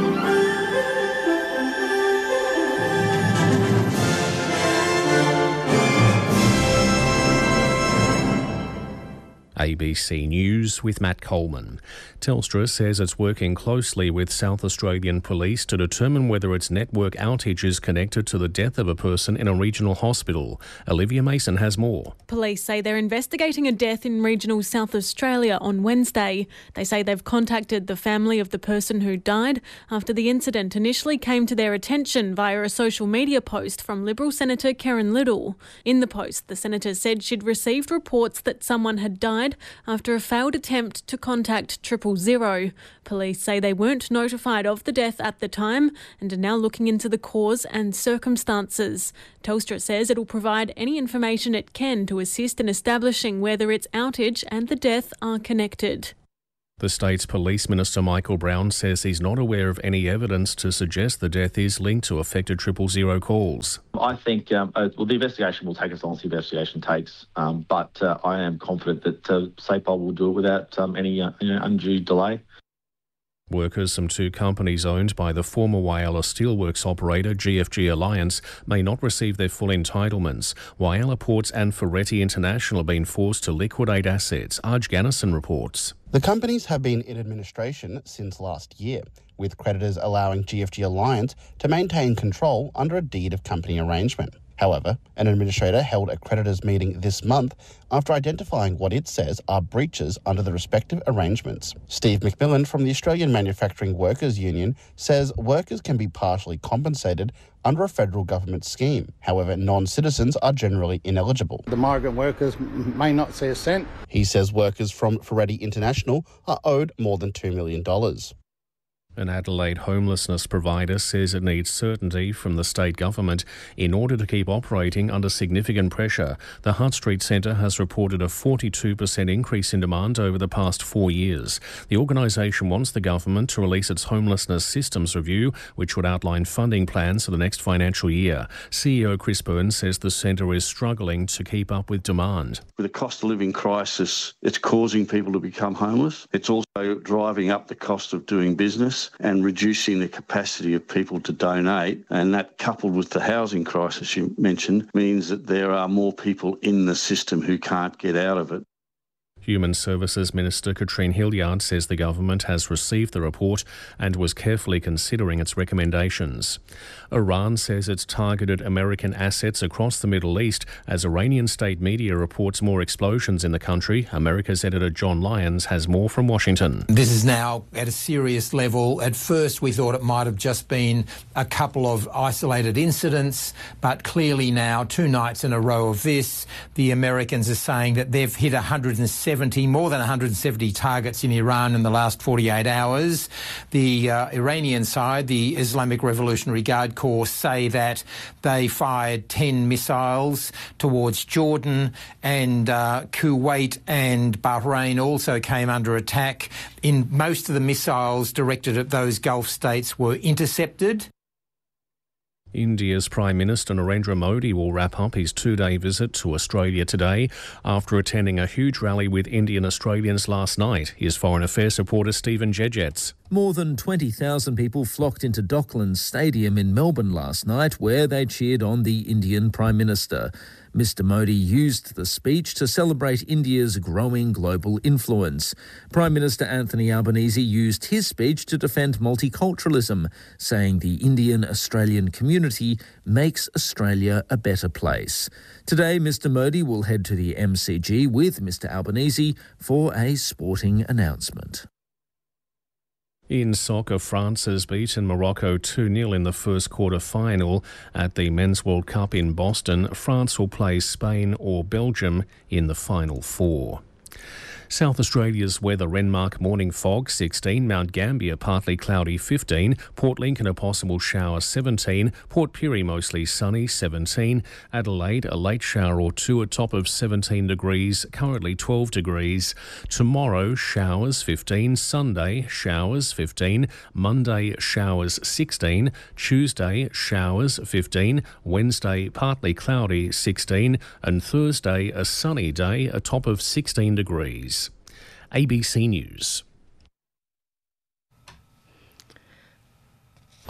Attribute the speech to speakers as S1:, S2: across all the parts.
S1: ABC News with Matt Coleman. Telstra says it's working closely with South Australian Police to determine whether its network outage is connected to the death of a person in a regional hospital. Olivia Mason has more.
S2: Police say they're investigating a death in regional South Australia on Wednesday. They say they've contacted the family of the person who died after the incident initially came to their attention via a social media post from Liberal Senator Karen Little. In the post, the Senator said she'd received reports that someone had died after a failed attempt to contact 000. Police say they weren't notified of the death at the time and are now looking into the cause and circumstances. Telstra says it'll provide any information it can to assist in establishing whether its outage and the death are connected.
S1: The state's Police Minister Michael Brown says he's not aware of any evidence to suggest the death is linked to affected 000 calls.
S3: I think the investigation will take as long as the investigation takes, but I am confident that SAPOL will do it without any undue delay.
S1: Workers from two companies owned by the former Whyalla Steelworks operator GFG Alliance may not receive their full entitlements. Whyalla Ports and Ferretti International have been forced to liquidate assets. Arj Gannison reports.
S4: The companies have been in administration since last year, with creditors allowing GFG Alliance to maintain control under a deed of company arrangement. However, an administrator held a creditors' meeting this month after identifying what it says are breaches under the respective arrangements. Steve McMillan from the Australian Manufacturing Workers Union says workers can be partially compensated under a federal government scheme. However, non-citizens are generally ineligible.
S5: The migrant workers may not see a cent.
S4: He says workers from Ferretti International are owed more than $2 million.
S1: An Adelaide homelessness provider says it needs certainty from the state government in order to keep operating under significant pressure. The Hutt Street Centre has reported a 42% increase in demand over the past 4 years. The organisation wants the government to release its homelessness systems review, which would outline funding plans for the next financial year. CEO Chris Byrne says the centre is struggling to keep up with demand.
S6: With the cost of living crisis, it's causing people to become homeless. It's also driving up the cost of doing business and reducing the capacity of people to donate. And that, coupled with the housing crisis you mentioned, means that there are more people in the system who can't get out of it.
S1: Human Services Minister Katrine Hilliard says the government has received the report and was carefully considering its recommendations. Iran says it's targeted American assets across the Middle East as Iranian state media reports more explosions in the country. America's editor John Lyons has more from Washington.
S7: This is now at a serious level. At first we thought it might have just been a couple of isolated incidents, but clearly now 2 nights in a row of this, the Americans are saying that they've hit more than 170 targets in Iran in the last 48 hours. The Iranian side, the Islamic Revolutionary Guard Corps, say that they fired 10 missiles towards Jordan, and Kuwait and Bahrain also came under attack. In most of the missiles directed at those Gulf states were intercepted.
S1: India's Prime Minister Narendra Modi will wrap up his 2-day visit to Australia today after attending a huge rally with Indian Australians last night. Here's Foreign Affairs reporter Stephen Jedgetts.
S8: More than 20,000 people flocked into Docklands Stadium in Melbourne last night, where they cheered on the Indian Prime Minister. Mr Modi used the speech to celebrate India's growing global influence. Prime Minister Anthony Albanese used his speech to defend multiculturalism, saying the Indian-Australian community makes Australia a better place. Today, Mr Modi will head to the MCG with Mr Albanese for a sporting announcement.
S1: In soccer, France has beaten Morocco 2-0 in the first quarter final at the Men's World Cup in Boston. France will play Spain or Belgium in the final 4. South Australia's weather: Renmark morning fog 16, Mount Gambier partly cloudy 15, Port Lincoln a possible shower 17, Port Pirie mostly sunny 17, Adelaide a late shower or 2 a top of 17 degrees, currently 12 degrees. Tomorrow showers 15, Sunday showers 15, Monday showers 16, Tuesday showers 15, Wednesday partly cloudy 16, and Thursday a sunny day, a top of 16 degrees. ABC News.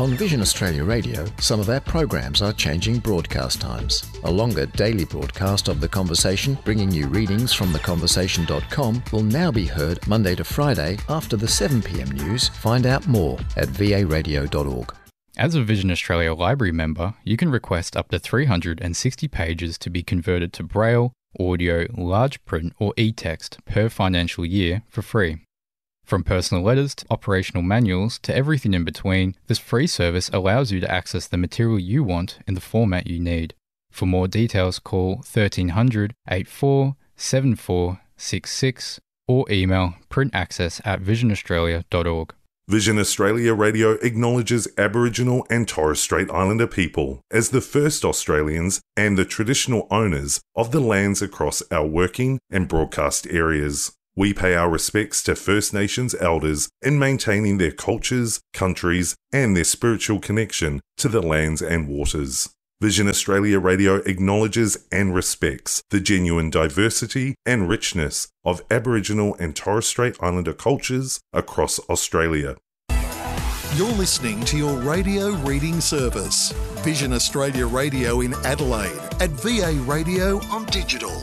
S9: On Vision Australia Radio, some of our programs are changing broadcast times. A longer daily broadcast of The Conversation, bringing you readings from theconversation.com, will now be heard Monday to Friday after the 7pm news. Find out more at varadio.org.
S10: As a Vision Australia Library member, you can request up to 360 pages to be converted to Braille, audio, large print or e-text per financial year for free. From personal letters to operational manuals to everything in between, this free service allows you to access the material you want in the format you need. For more details, call 1300 84 7466 or email printaccess@visionaustralia.org.
S11: Vision Australia Radio acknowledges Aboriginal and Torres Strait Islander people as the first Australians and the traditional owners of the lands across our working and broadcast areas. We pay our respects to First Nations elders in maintaining their cultures, countries, and their spiritual connection to the lands and waters. Vision Australia Radio acknowledges and respects the genuine diversity and richness of Aboriginal and Torres Strait Islander cultures across Australia.
S12: You're listening to your radio reading service, Vision Australia Radio in Adelaide, at VA Radio on digital.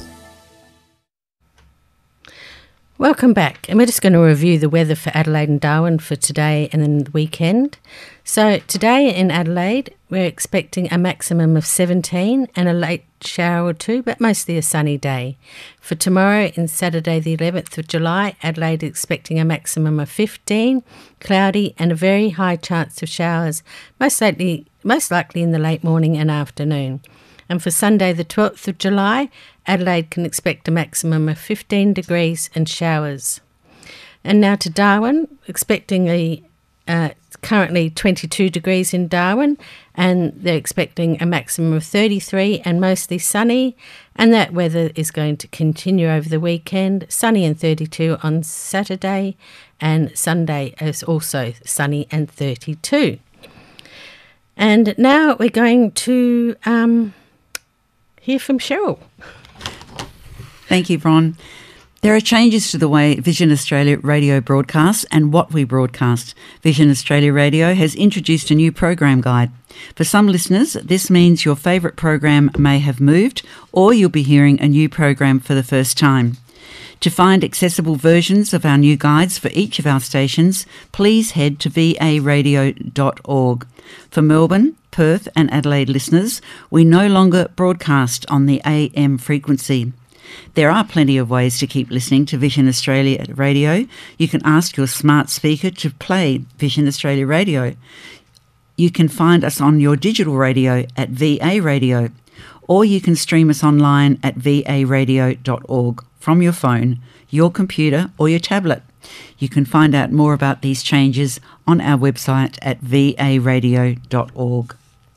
S13: Welcome back, and we're just going to review the weather for Adelaide and Darwin for today and then the weekend. So today in Adelaide, we're expecting a maximum of 17 and a late shower or two, but mostly a sunny day. For tomorrow, in Saturday the 11th of July, Adelaide is expecting a maximum of 15, cloudy and a very high chance of showers, most likely in the late morning and afternoon. And for Sunday the 12th of July, Adelaide can expect a maximum of 15 degrees and showers. And now to Darwin, expecting currently 22 degrees in Darwin, and they're expecting a maximum of 33 and mostly sunny, and that weather is going to continue over the weekend, sunny and 32 on Saturday, and Sunday is also sunny and 32. And now we're going to hear from Cheryl.
S14: Thank you, Bron. There are changes to the way Vision Australia Radio broadcasts and what we broadcast. Vision Australia Radio has introduced a new program guide. For some listeners, this means your favourite program may have moved, or you'll be hearing a new program for the first time. To find accessible versions of our new guides for each of our stations, please head to varadio.org. For Melbourne, Perth and Adelaide listeners, we no longer broadcast on the AM frequency. There are plenty of ways to keep listening to Vision Australia Radio. You can ask your smart speaker to play Vision Australia Radio. You can find us on your digital radio at VA Radio, or you can stream us online at varadio.org from your phone, your computer or your tablet. You can find out more about these changes on our website at varadio.org.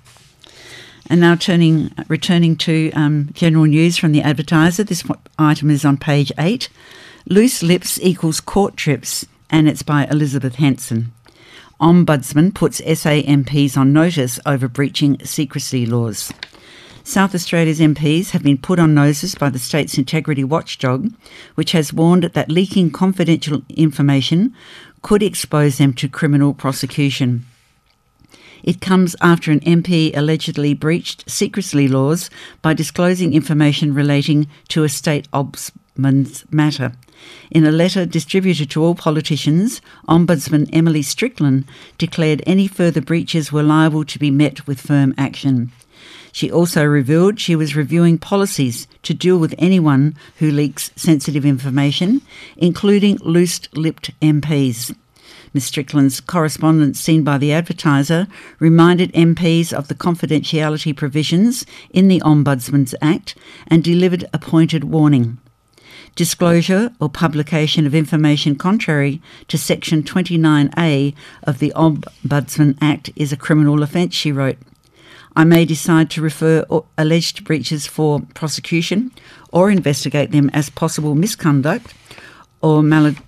S14: And now returning to general news from the Advertiser. This item is on page 8. Loose lips equals court trips, and it's by Elizabeth Henson. Ombudsman puts SA MPs on notice over breaching secrecy laws. South Australia's MPs have been put on notice by the state's integrity watchdog, which has warned that leaking confidential information could expose them to criminal prosecution. It comes after an MP allegedly breached secrecy laws by disclosing information relating to a state ombudsman's matter. In a letter distributed to all politicians, Ombudsman Emily Strickland declared any further breaches were liable to be met with firm action. She also revealed she was reviewing policies to deal with anyone who leaks sensitive information, including loose-lipped MPs. Ms Strickland's correspondence seen by the Advertiser reminded MPs of the confidentiality provisions in the Ombudsman's Act and delivered a pointed warning. Disclosure or publication of information contrary to Section 29A of the Ombudsman Act is a criminal offence, she wrote. I may decide to refer alleged breaches for prosecution or investigate them as possible misconduct or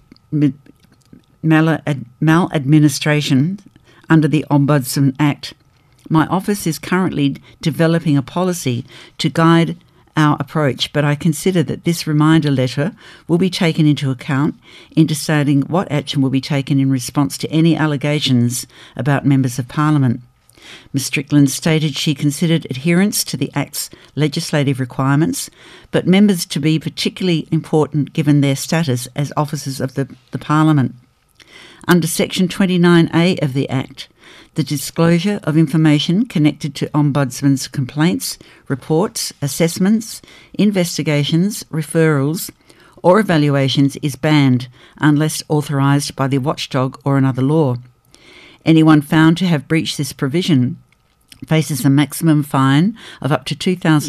S14: maladministration under the Ombudsman Act. My office is currently developing a policy to guide our approach, but I consider that this reminder letter will be taken into account in deciding what action will be taken in response to any allegations about members of Parliament. Ms Strickland stated she considered adherence to the Act's legislative requirements, but members to be particularly important given their status as officers of the Parliament. Under Section 29A of the Act, the disclosure of information connected to Ombudsman's complaints, reports, assessments, investigations, referrals, or evaluations is banned unless authorised by the watchdog or another law. Anyone found to have breached this provision faces a maximum fine of up to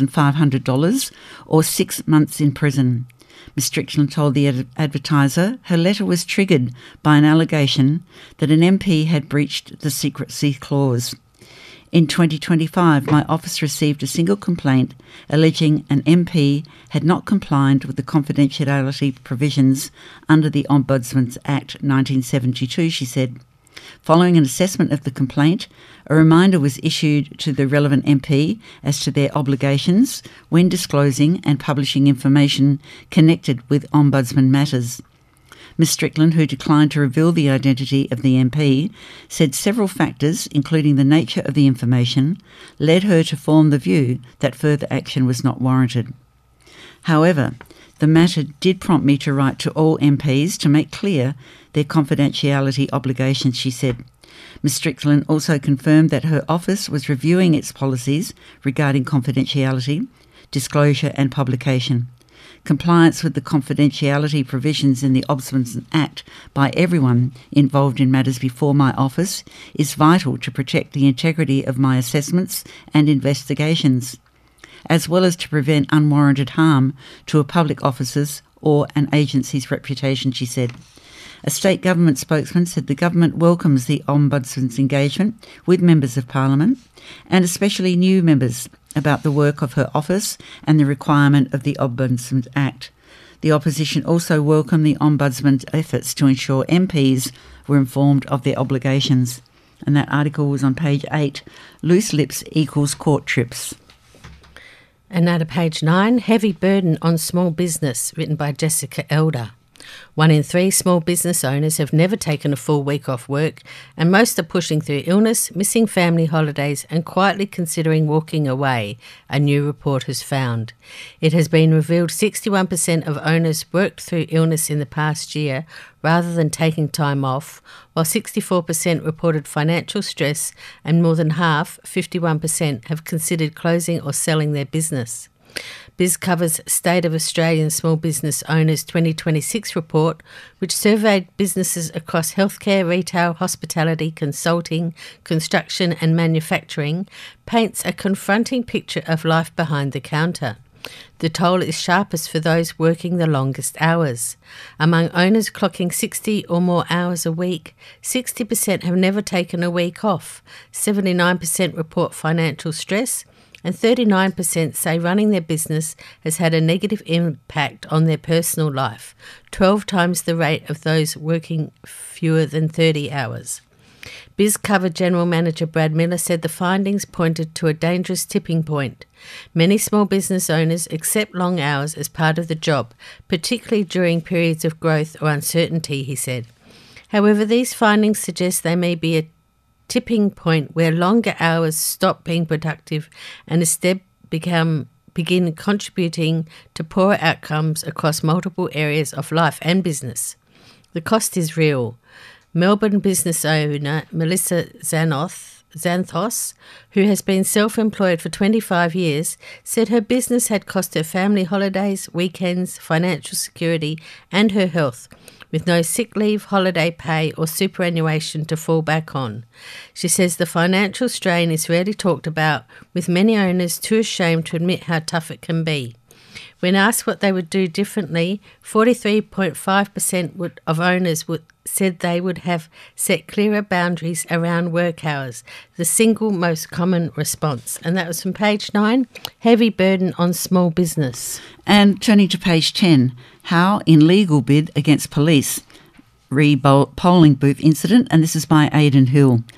S14: $2,500 or 6 months in prison. Ms Strickland told the Advertiser her letter was triggered by an allegation that an MP had breached the secrecy clause. In 2025, my office received a single complaint alleging an MP had not complied with the confidentiality provisions under the Ombudsman's Act 1972, she said. Following an assessment of the complaint, a reminder was issued to the relevant MP as to their obligations when disclosing and publishing information connected with Ombudsman matters. Ms Strickland, who declined to reveal the identity of the MP, said several factors, including the nature of the information, led her to form the view that further action was not warranted. However, the matter did prompt me to write to all MPs to make clear their confidentiality obligations, she said. Ms Strickland also confirmed that her office was reviewing its policies regarding confidentiality, disclosure and publication. Compliance with the confidentiality provisions in the Ombudsman Act by everyone involved in matters before my office is vital to protect the integrity of my assessments and investigations, as well as to prevent unwarranted harm to a public officer's or an agency's reputation, she said. A state government spokesman said the government welcomes the Ombudsman's engagement with members of Parliament, and especially new members, about the work of her office and the requirement of the Ombudsman Act. The opposition also welcomed the Ombudsman's efforts to ensure MPs were informed of their obligations. And that article was on page 8, Loose Lips equals Court Trips.
S13: And now to page 9, Heavy Burden on Small Business, written by Jessica Elder. 1 in 3 small business owners have never taken a full week off work, and most are pushing through illness, missing family holidays and quietly considering walking away, a new report has found. It has been revealed 61% of owners worked through illness in the past year rather than taking time off, while 64% reported financial stress and more than half, 51%, have considered closing or selling their business. BizCover's State of Australian Small Business Owners 2026 report, which surveyed businesses across healthcare, retail, hospitality, consulting, construction and manufacturing, paints a confronting picture of life behind the counter. The toll is sharpest for those working the longest hours. Among owners clocking 60 or more hours a week, 60% have never taken a week off, 79% report financial stress, and 39% say running their business has had a negative impact on their personal life, 12 times the rate of those working fewer than 30 hours. BizCover General Manager Brad Miller said the findings pointed to a dangerous tipping point. Many small business owners accept long hours as part of the job, particularly during periods of growth or uncertainty, he said. However, these findings suggest they may be a tipping point where longer hours stop being productive and instead begin contributing to poorer outcomes across multiple areas of life and business. The cost is real. Melbourne business owner Melissa Xanthos, who has been self-employed for 25 years, said her business had cost her family holidays, weekends, financial security and her health, with no sick leave, holiday pay or superannuation to fall back on. She says the financial strain is rarely talked about, with many owners too ashamed to admit how tough it can be. When asked what they would do differently, 43.5% of owners said they would have set clearer boundaries around work hours, the single most common response. And that was from page 9, Heavy Burden on Small Business.
S14: And turning to page 10, How in Legal Bid Against Police, re-polling booth incident, and this is by Aidan Hill.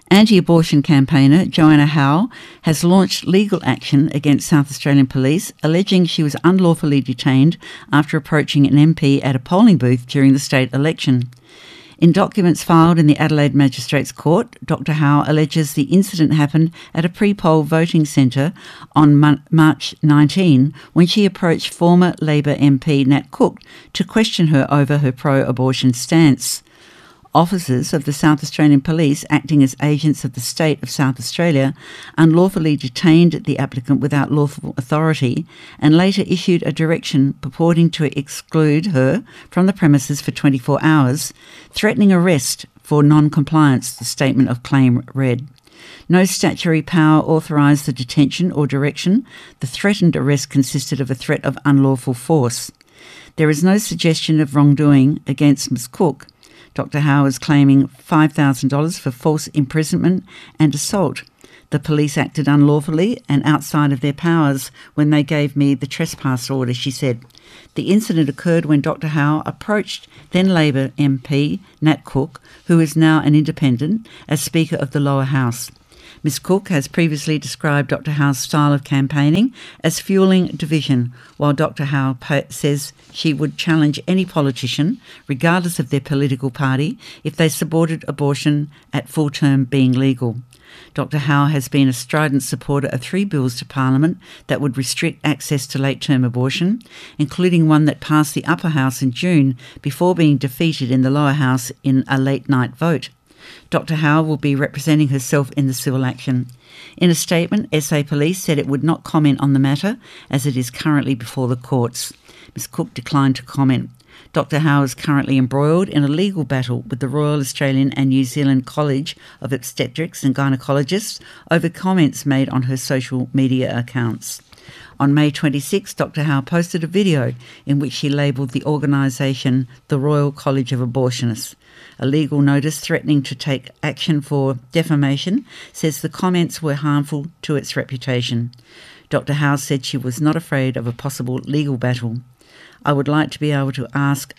S14: Anti-abortion campaigner Joanna Howe has launched legal action against South Australian police, alleging she was unlawfully detained after approaching an MP at a polling booth during the state election. In documents filed in the Adelaide Magistrates Court, Dr Howe alleges the incident happened at a pre-poll voting centre on March 19 when she approached former Labor MP Nat Cook to question her over her pro-abortion stance. Officers of the South Australian Police, acting as agents of the State of South Australia, unlawfully detained the applicant without lawful authority and later issued a direction purporting to exclude her from the premises for 24 hours, threatening arrest for non-compliance, the statement of claim read. No statutory power authorised the detention or direction. The threatened arrest consisted of a threat of unlawful force. There is no suggestion of wrongdoing against Ms Cook. Dr Howe is claiming $5,000 for false imprisonment and assault. The police acted unlawfully and outside of their powers when they gave me the trespass order, she said. The incident occurred when Dr Howe approached then Labor MP Nat Cook, who is now an independent, as Speaker of the Lower House. Ms Cook has previously described Dr Howe's style of campaigning as fuelling division, while Dr Howe says she would challenge any politician, regardless of their political party, if they supported abortion at full term being legal. Dr Howe has been a strident supporter of 3 bills to Parliament that would restrict access to late-term abortion, including one that passed the upper house in June before being defeated in the lower house in a late-night vote. Dr Howe will be representing herself in the civil action. In a statement, SA Police said it would not comment on the matter as it is currently before the courts. Ms Cook declined to comment. Dr Howe is currently embroiled in a legal battle with the Royal Australian and New Zealand College of Obstetrics and Gynaecologists over comments made on her social media accounts. On May 26, Dr Howe posted a video in which she labelled the organisation the Royal College of Abortionists. A legal notice threatening to take action for defamation says the comments were harmful to its reputation. Dr Howe said she was not afraid of a possible legal battle. I would like to be able to ask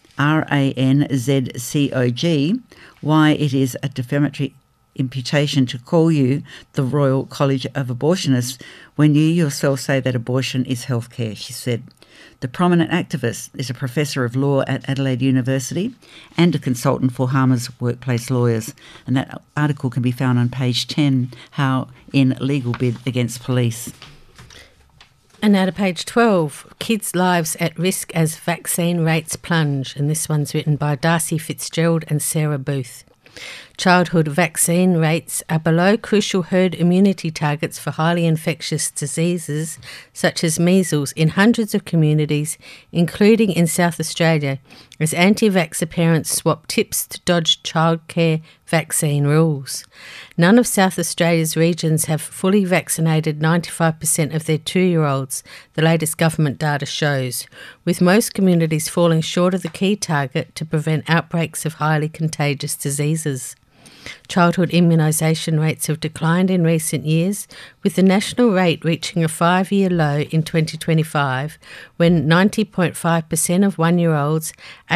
S14: RANZCOG why it is a defamatory imputation to call you the Royal College of Abortionists when you yourself say that abortion is healthcare, she said. The prominent activist is a professor of law at Adelaide University and a consultant for Harmer's Workplace Lawyers. And that article can be found on page 10, How in Legal Bid Against Police.
S13: And now to page 12, Kids' Lives at Risk as Vaccine Rates Plunge. And this one's written by Darcy Fitzgerald and Sarah Booth. Childhood vaccine rates are below crucial herd immunity targets for highly infectious diseases such as measles in hundreds of communities, including in South Australia, as anti-vaxxer parents swap tips to dodge childcare vaccine rules. None of South Australia's regions have fully vaccinated 95% of their 2-year-olds, the latest government data shows, with most communities falling short of the key target to prevent outbreaks of highly contagious diseases. Childhood immunisation rates have declined in recent years, with the national rate reaching a 5-year low in 2025, when 90.5% of 1-year-olds,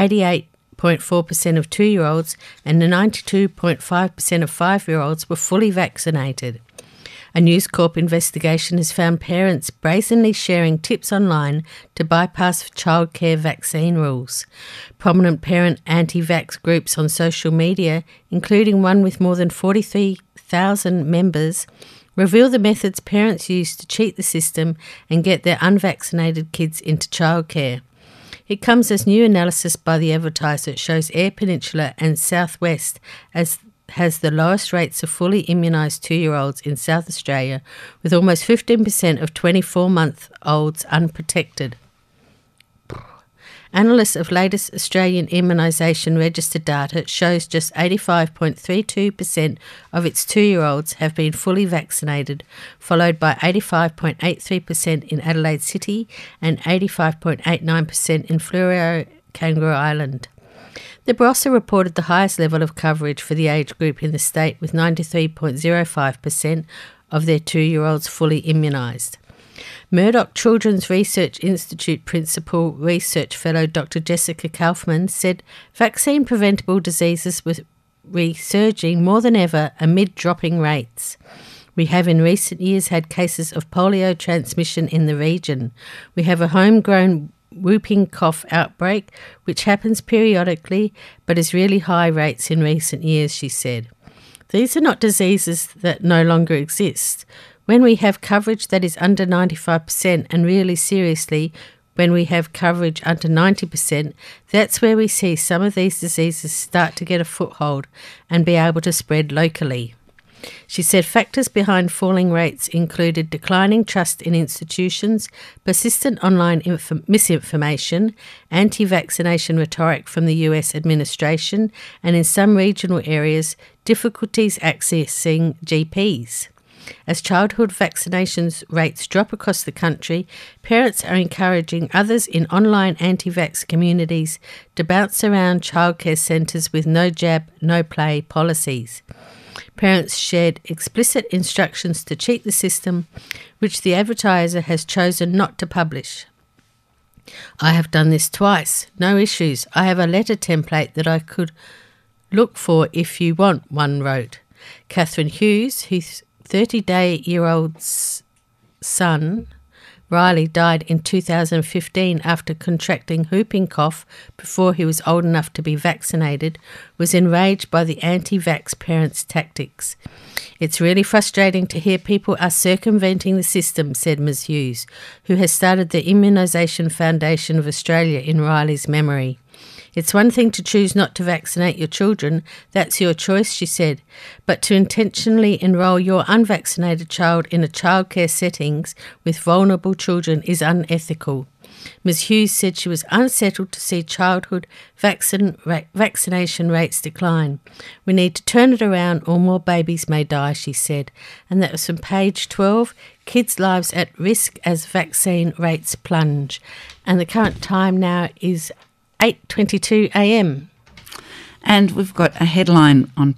S13: 88.4% of 2-year-olds and 92.5% of 5-year-olds were fully vaccinated. A News Corp investigation has found parents brazenly sharing tips online to bypass childcare vaccine rules. Prominent parent anti-vax groups on social media, including one with more than 43,000 members, reveal the methods parents use to cheat the system and get their unvaccinated kids into childcare. It comes as new analysis by The Advertiser shows Eyre Peninsula and South West has the lowest rates of fully immunised 2-year-olds in South Australia, with almost 15% of 24-month-olds unprotected. Analysis of latest Australian immunisation register data shows just 85.32% of its 2-year-olds have been fully vaccinated, followed by 85.83% in Adelaide City and 85.89% in Fleurieu, Kangaroo Island. The Barossa reported the highest level of coverage for the age group in the state, with 93.05% of their 2-year-olds fully immunised. Murdoch Children's Research Institute Principal Research Fellow Dr. Jessica Kaufman said vaccine-preventable diseases resurging more than ever amid dropping rates. We have in recent years had cases of polio transmission in the region. We have a homegrown whooping cough outbreak, which happens periodically but is really high rates in recent years, she said. These are not diseases that no longer exist. When we have coverage that is under 95%, and really seriously, when we have coverage under 90%, that's where we see some of these diseases start to get a foothold and be able to spread locally. She said factors behind falling rates included declining trust in institutions, persistent online misinformation, anti-vaccination rhetoric from the US administration, and in some regional areas, difficulties accessing GPs. As childhood vaccinations rates drop across the country, parents are encouraging others in online anti-vax communities to bounce around childcare centres with no jab, no play policies. Parents shared explicit instructions to cheat the system, which the advertiser has chosen not to publish. I have done this twice, no issues. I have a letter template that I could look for if you want, one wrote. Catherine Hughes, whose 30-year-old son, Riley, died in 2015 after contracting whooping cough before he was old enough to be vaccinated, was enraged by the anti-vax parents' tactics. It's really frustrating to hear people are circumventing the system, said Ms Hughes, who has started the Immunisation Foundation of Australia in Riley's memory. It's one thing to choose not to vaccinate your children, that's your choice, she said, but to intentionally enrol your unvaccinated child in a childcare settings with vulnerable children is unethical. Ms Hughes said she was unsettled to see childhood vaccination rates decline. We need to turn it around or more babies may die, she said. And that was from page 12, Kids' Lives at Risk as Vaccine Rates Plunge. And the current time now is 8:22 a.m.
S14: And we've got a headline on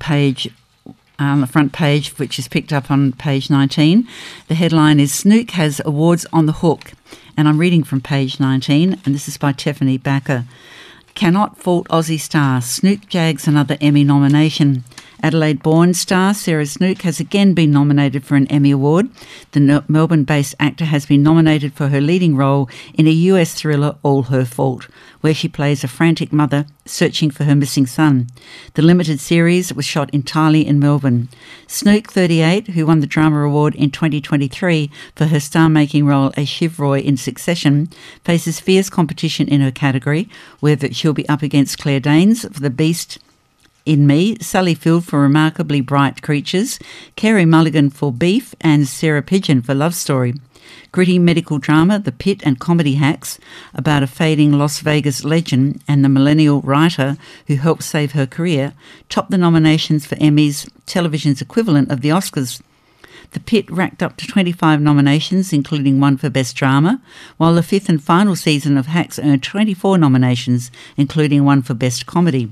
S14: the front page, which is picked up on page 19. The headline is Snook has awards on the hook. And I'm reading from page 19, and this is by Tiffany Backer. Cannot fault Aussie star. Snook jags another Emmy nomination. Adelaide-born star Sarah Snook has again been nominated for an Emmy Award. The Melbourne-based actor has been nominated for her leading role in a US thriller, All Her Fault, where she plays a frantic mother searching for her missing son. The limited series was shot entirely in Melbourne. Snook, 38, who won the Drama Award in 2023 for her star-making role as Shiv Roy in Succession, faces fierce competition in her category, where she'll be up against Claire Danes for The Beast in Me, Sally Field for Remarkably Bright Creatures, Carey Mulligan for Beef, and Sarah Pigeon for Love Story. Gritty medical drama The Pit and comedy hacks about a fading Las Vegas legend and the millennial writer who helped save her career topped the nominations for Emmys, television's equivalent of the Oscars. The Pit racked up to 25 nominations, including one for Best Drama, while the fifth and final season of Hacks earned 24 nominations, including one for Best Comedy.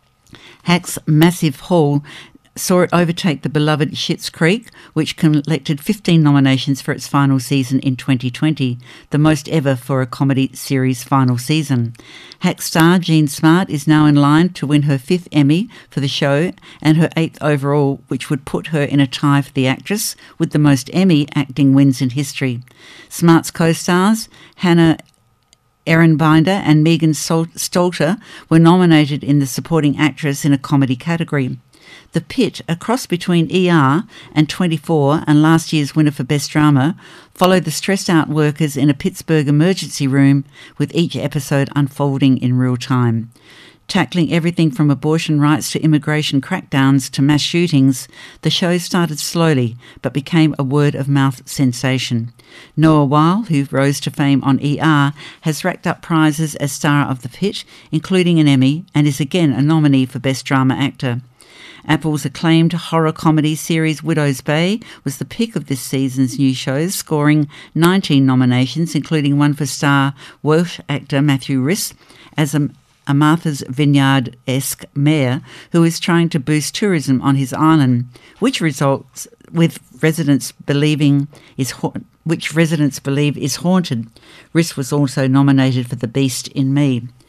S14: Hacks' massive haul saw it overtake the beloved Schitt's Creek, which collected 15 nominations for its final season in 2020, the most ever for a comedy series final season. Hacks star Jean Smart is now in line to win her 5th Emmy for the show and her 8th overall, which would put her in a tie for the actress with the most Emmy acting wins in history. Smart's co-stars, Hannah Ehrenbinder and Megan Stalter, were nominated in the supporting actress in a comedy category. The Pit, a cross between ER and 24 and last year's winner for Best Drama, followed the stressed-out workers in a Pittsburgh emergency room, with each episode unfolding in real time. Tackling everything from abortion rights to immigration crackdowns to mass shootings, the show started slowly but became a word-of-mouth sensation. Noah Weil, who rose to fame on ER, has racked up prizes as star of The Pit, including an Emmy, and is again a nominee for Best Drama Actor. Apple's acclaimed horror comedy series Widow's Bay was the pick of this season's new shows, scoring 19 nominations, including one for star Welsh actor Matthew Rhys as a Martha's Vineyard-esque mayor who is trying to boost tourism on his island, which results with residents believe is haunted. Rhys was also nominated for The Beast in Me.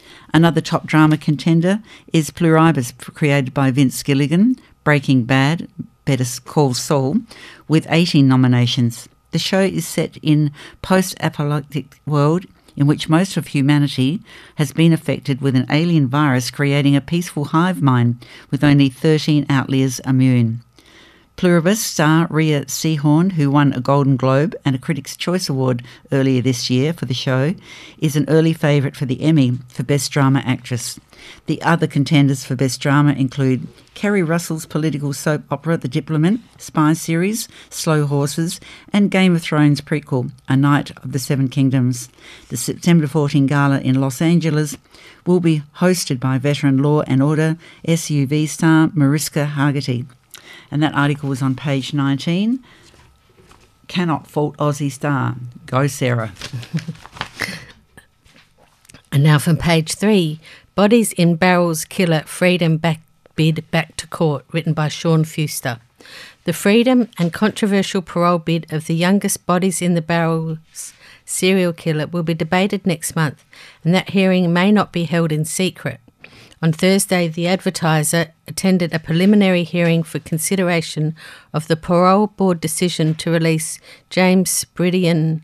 S14: Another top drama contender is Pluribus, created by Vince Gilligan, Breaking Bad, Better Call Saul, with 18 nominations. The show is set in post-apocalyptic world in which most of humanity has been affected with an alien virus creating a peaceful hive mind with only 13 outliers immune. Pluribus star Rhea Seehorn, who won a Golden Globe and a Critics' Choice Award earlier this year for the show, is an early favourite for the Emmy for Best Drama Actress. The other contenders for Best Drama include Kerry Russell's political soap opera The Diplomat, spy series Slow Horses, and Game of Thrones prequel A Knight of the Seven Kingdoms. The September 14 Gala in Los Angeles will be hosted by veteran Law and Order SUV star Mariska Hargitay. And that article was on page 19. Cannot fault Aussie star. Go Sarah.
S13: And now from page 3, Bodies in Barrels killer Freedom bid back to court, written by Sean Fuster. The freedom and controversial parole bid of the youngest Bodies in the Barrels serial killer will be debated next month, and that hearing may not be held in secret. On Thursday, the Advertiser attended a preliminary hearing for consideration of the parole board decision to release James Bridian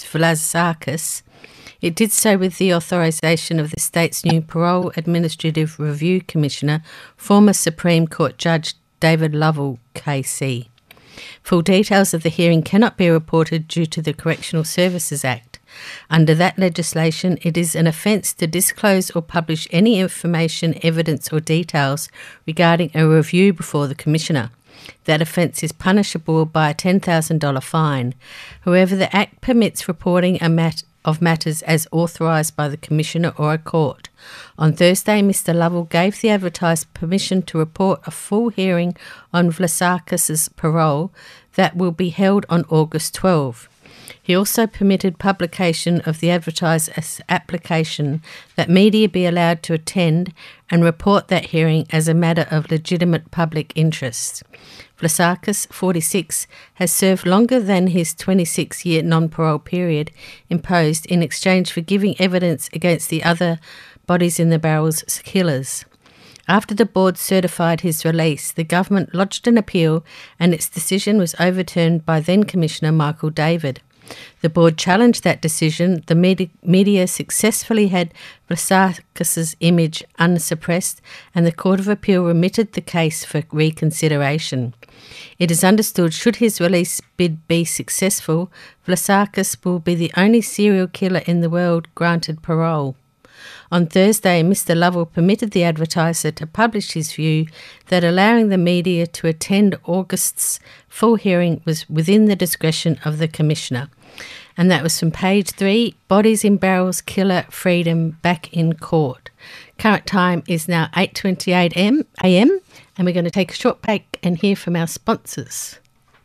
S13: Vlazakis. It did so with the authorisation of the state's new Parole Administrative Review Commissioner, former Supreme Court Judge David Lovell, KC. Full details of the hearing cannot be reported due to the Correctional Services Act. Under that legislation, it is an offence to disclose or publish any information, evidence or details regarding a review before the Commissioner. That offence is punishable by a $10,000 fine. However, the Act permits reporting of matters as authorised by the Commissioner or a court. On Thursday, Mr Lovell gave the Advertiser permission to report a full hearing on Vlazakis' parole that will be held on August 12. He also permitted publication of the Advertiser's application that media be allowed to attend and report that hearing as a matter of legitimate public interest. Vlazakis, 46, has served longer than his 26-year non-parole period imposed in exchange for giving evidence against the other Bodies in the Barrels killers. After the board certified his release, the government lodged an appeal and its decision was overturned by then-Commissioner Michael David. The board challenged that decision. The media successfully had Vlazakis' image unsuppressed, and the Court of Appeal remitted the case for reconsideration. It is understood, should his release bid be successful, Vlazakis will be the only serial killer in the world granted parole. On Thursday, Mr Lovell permitted the Advertiser to publish his view that allowing the media to attend August's full hearing was within the discretion of the Commissioner. And that was from page 3, Bodies in Barrels killer Freedom back in court. Current time is now 8:28 a.m. and we're going to take a short break and hear from our sponsors.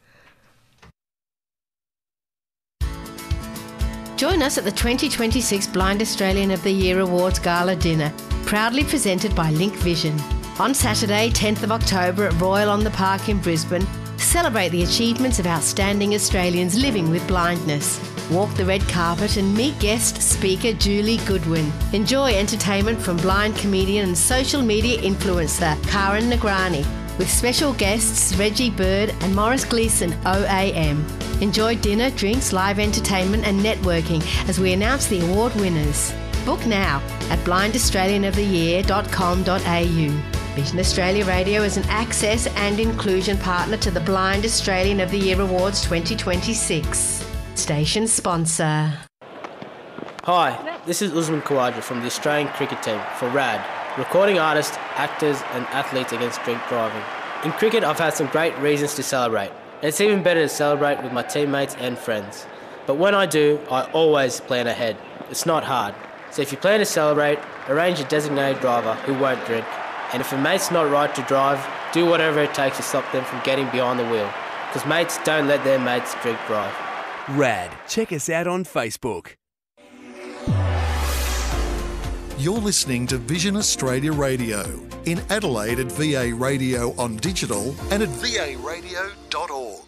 S15: Join us at the 2026 Blind Australian of the Year Awards Gala Dinner, proudly presented by Link Vision. On Saturday, 10th of October at Royal on the Park in Brisbane, celebrate the achievements of outstanding Australians living with blindness. Walk the red carpet and meet guest speaker Julie Goodwin. Enjoy entertainment from blind comedian and social media influencer Karen Nagrani, with special guests Reggie Bird and Morris Gleeson OAM. Enjoy dinner, drinks, live entertainment and networking as we announce the award winners. Book now at blindaustralianoftheyear.com.au. Vision Australia Radio is an access and inclusion partner to the Blind Australian of the Year Awards 2026. Station sponsor.
S16: Hi, this is Usman Khawaja from the Australian cricket team for RAD, recording artists, actors and athletes against drink driving. In cricket, I've had some great reasons to celebrate. And it's even better to celebrate with my teammates and friends. But when I do, I always plan ahead. It's not hard. So if you plan to celebrate, arrange a designated driver who won't drink. And if a mate's not right to drive, do whatever it takes to stop them from getting behind the wheel. Because mates don't let their mates drink drive.
S17: RAD. Check us out on Facebook.
S12: You're listening to Vision Australia Radio. In Adelaide at VA Radio on digital and at varadio.org.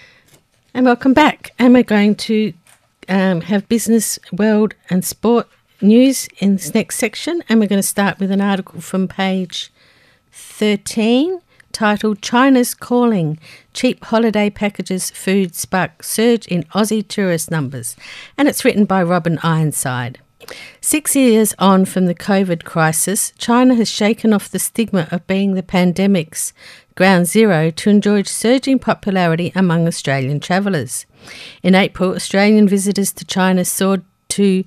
S13: And welcome back. And we're going to have business, world and sport news in this next section, and we're going to start with an article from page 13 titled China's Calling, Cheap Holiday Packages Food Spark Surge in Aussie Tourist Numbers, and it's written by Robin Ironside. 6 years on from the COVID crisis, China has shaken off the stigma of being the pandemic's ground zero to enjoy surging popularity among Australian travellers. In April, Australian visitors to China soared to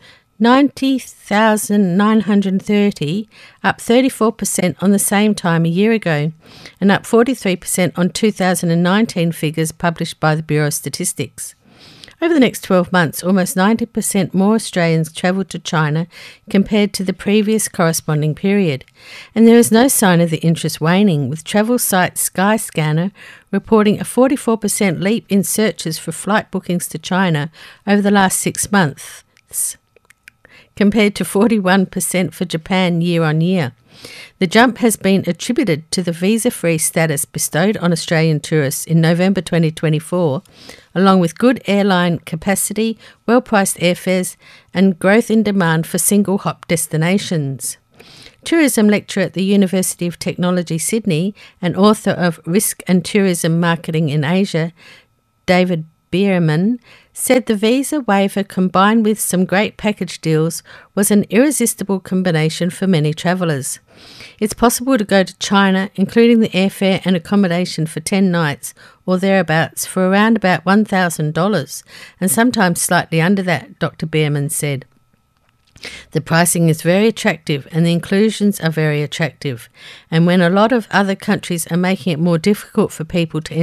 S13: 90,930, up 34% on the same time a year ago, and up 43% on 2019 figures published by the Bureau of Statistics. Over the next 12 months, almost 90% more Australians travelled to China compared to the previous corresponding period. And there is no sign of the interest waning, with travel site Skyscanner reporting a 44% leap in searches for flight bookings to China over the last 6 months, compared to 41% for Japan year on year. The jump has been attributed to the visa-free status bestowed on Australian tourists in November 2024, along with good airline capacity, well-priced airfares, and growth in demand for single-hop destinations. Tourism lecturer at the University of Technology, Sydney, and author of Risk and Tourism Marketing in Asia, David Bierman, said the visa waiver combined with some great package deals was an irresistible combination for many travellers. It's possible to go to China, including the airfare and accommodation for 10 nights or thereabouts, for around about $1,000, and sometimes slightly under that, Dr. Bierman said. The pricing is very attractive and the inclusions are very attractive. And when a lot of other countries are making it more difficult for people to